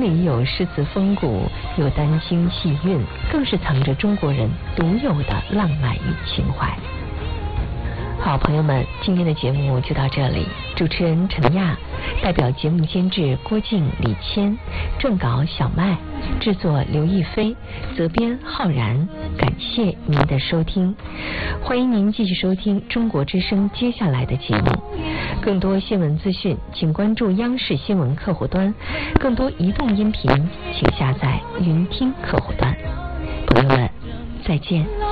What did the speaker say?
里有诗词风骨，有丹心细韵，更是藏着中国人独有的浪漫与情怀。好朋友们，今天的节目就到这里。主持人陈亚，代表节目监制郭靖、李谦，撰稿小麦，制作刘亦菲，责编浩然。感谢您的收听，欢迎您继续收听中国之声接下来的节目。更多新闻资讯，请关注央视新闻客户端；更多移动音频，请下载云听客户端。朋友们，再见。